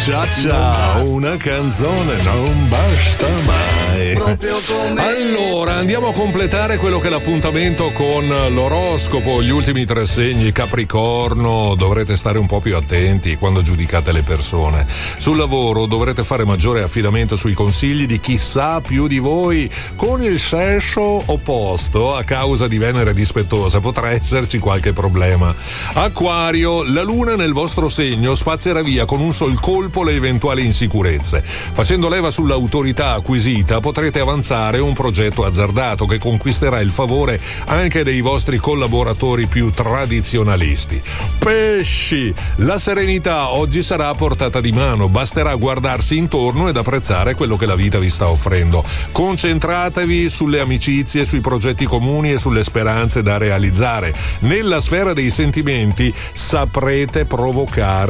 Ciao, una canzone non basta mai. Allora, andiamo a completare quello che è l'appuntamento con l'oroscopo, gli ultimi 3 segni. Capricorno, dovrete stare un po' più attenti quando giudicate le persone. Sul lavoro dovrete fare maggiore affidamento sui consigli di chi sa più di voi. Con il sesso opposto, a causa di Venere dispettosa, potrà esserci qualche problema. Acquario, la luna nel vostro segno spazierà via con un sol colpo le eventuali insicurezze. Facendo leva sull'autorità acquisita potrete avanzare un progetto azzardato che conquisterà il favore anche dei vostri collaboratori più tradizionalisti. Pesci, la serenità oggi sarà a portata di mano, basterà guardarsi intorno ed apprezzare quello che la vita vi sta offrendo. Concentratevi sulle amicizie, sui progetti comuni e sulle speranze da realizzare. Nella sfera dei sentimenti saprete provocare